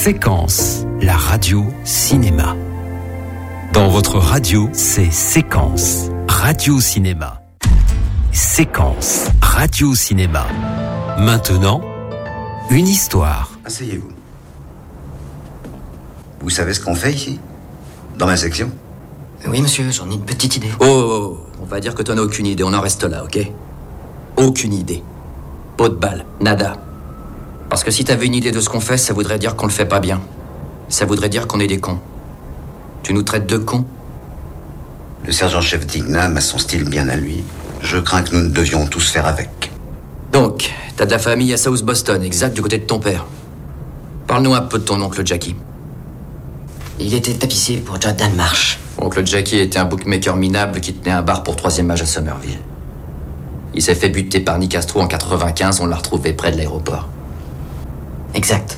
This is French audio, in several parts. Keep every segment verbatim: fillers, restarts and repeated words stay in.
Séquence, la radio cinéma. Dans votre radio, c'est Séquence, radio cinéma. Séquence, radio cinéma. Maintenant, une histoire. Asseyez-vous. Vous savez ce qu'on fait ici? Dans ma section? Oui, monsieur, j'en ai une petite idée. Oh, oh, oh, on va dire que t'en as aucune idée, on en reste là, ok? Aucune idée. Pot de balle, nada. Parce que si t'avais une idée de ce qu'on fait, ça voudrait dire qu'on le fait pas bien. Ça voudrait dire qu'on est des cons. Tu nous traites de cons? Le sergent-chef Dignam a son style bien à lui. Je crains que nous ne devions tous faire avec. Donc, t'as de la famille à South Boston, exact, du côté de ton père. Parle-nous un peu de ton oncle Jackie. Il était tapissier pour Jordan Marsh. Oncle Jackie était un bookmaker minable qui tenait un bar pour troisième âge à Somerville. Il s'est fait buter par Nick Astro en quatre-vingt-quinze, on l'a retrouvé près de l'aéroport. Exact.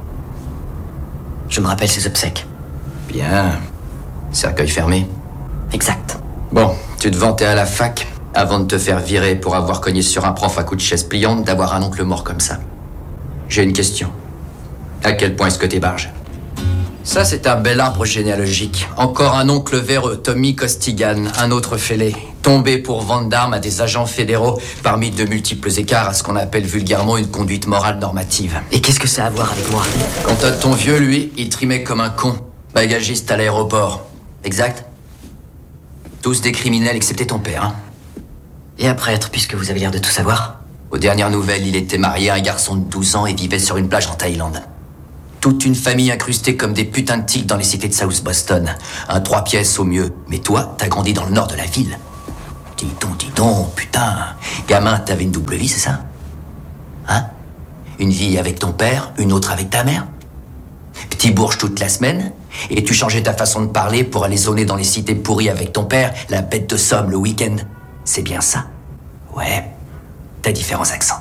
Je me rappelle ses obsèques. Bien. Cercueil fermé. Exact. Bon, tu te vantais à la fac, avant de te faire virer pour avoir cogné sur un prof à coups de chaise pliante, d'avoir un oncle mort comme ça. J'ai une question. À quel point est-ce que t'es barge? Ça, c'est un bel arbre généalogique. Encore un oncle véreux, Tommy Costigan, un autre fêlé, tombé pour vente d'armes à des agents fédéraux, parmi de multiples écarts à ce qu'on appelle vulgairement une conduite morale normative. Et qu'est-ce que ça a à voir avec moi? Quant à ton vieux, lui, il trimait comme un con, bagagiste à l'aéroport. Exact? Tous des criminels, excepté ton père, hein? Et un prêtre, puisque vous avez l'air de tout savoir? Aux dernières nouvelles, il était marié à un garçon de douze ans et vivait sur une plage en Thaïlande. Toute une famille incrustée comme des putains de tiques dans les cités de South Boston. Un trois pièces au mieux. Mais toi, t'as grandi dans le nord de la ville. Dis donc, dis donc, putain. Gamin, t'avais une double vie, c'est ça? Hein? Une vie avec ton père, une autre avec ta mère? Petit bourge toute la semaine? Et tu changeais ta façon de parler pour aller zoner dans les cités pourries avec ton père, la bête de somme le week-end? C'est bien ça? Ouais. T'as différents accents.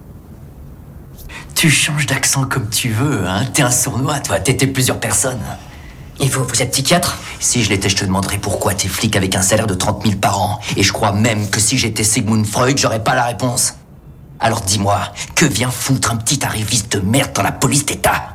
Tu changes d'accent comme tu veux, hein. T'es un sournois, toi. T'étais plusieurs personnes. Et vous, vous êtes psychiatre? Si je l'étais, je te demanderais pourquoi t'es flic avec un salaire de trente mille par an. Et je crois même que si j'étais Sigmund Freud, j'aurais pas la réponse. Alors dis-moi, que vient foutre un petit arriviste de merde dans la police d'État?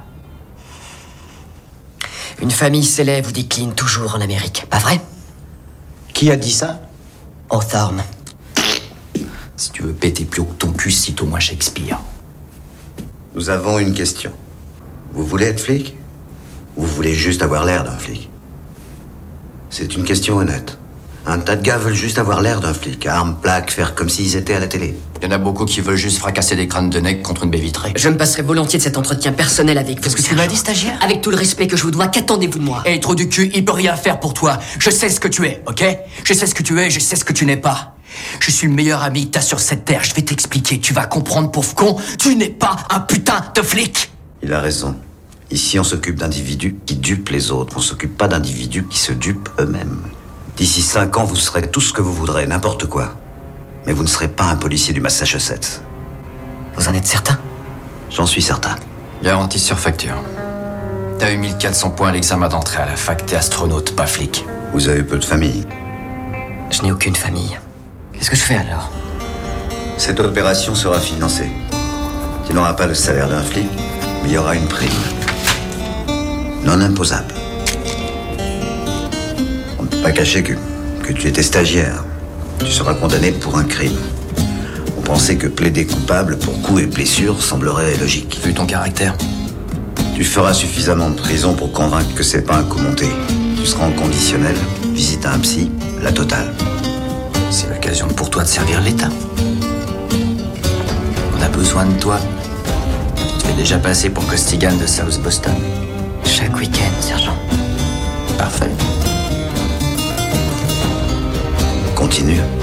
Une famille s'élève ou décline toujours en Amérique, pas vrai? Qui a dit ça? Hawthorne. Si tu veux péter plus haut que ton cul, cite au moins Shakespeare. Nous avons une question. Vous voulez être flic? Ou vous voulez juste avoir l'air d'un flic? C'est une question honnête. Un tas de gars veulent juste avoir l'air d'un flic. Armes, plaques, faire comme s'ils étaient à la télé. Il y en a beaucoup qui veulent juste fracasser des crânes de nec contre une baie vitrée. Je me passerai volontiers de cet entretien personnel avec vous. Qu'est-ce que tu m'as dit, stagiaire? Avec tout le respect que je vous dois, qu'attendez-vous de moi? Hé, hey, trou du cul, il peut rien faire pour toi. Je sais ce que tu es, ok? Je sais ce que tu es, je sais ce que tu n'es pas. Je suis le meilleur ami que t'as sur cette terre. Je vais t'expliquer, tu vas comprendre, pauvre con. Tu n'es pas un putain de flic. Il a raison. Ici, on s'occupe d'individus qui dupent les autres. On s'occupe pas d'individus qui se dupent eux-mêmes. D'ici cinq ans, vous serez tout ce que vous voudrez, n'importe quoi. Mais vous ne serez pas un policier du Massachusetts. Vous en êtes certain? J'en suis certain. Garantie sur facture. T'as eu mille quatre cents points à l'examen d'entrée à la fac, t'es astronaute, pas flic. Vous avez peu de famille. Je n'ai aucune famille. Qu'est-ce que je fais alors? Cette opération sera financée. Tu n'auras pas le salaire d'un flic, mais il y aura une prime. Non imposable. On ne peut pas cacher que, que tu étais stagiaire. Tu seras condamné pour un crime. On pensait que plaider coupable pour coups et blessures semblerait logique. Vu ton caractère. Tu feras suffisamment de prison pour convaincre que c'est pas un coup monté. Tu seras en conditionnel, visite à un psy, la totale. C'est l'occasion pour toi de servir l'État. On a besoin de toi. Tu te fais déjà passer pour Costigan de South Boston. Chaque week-end, sergent. Parfait. Continue.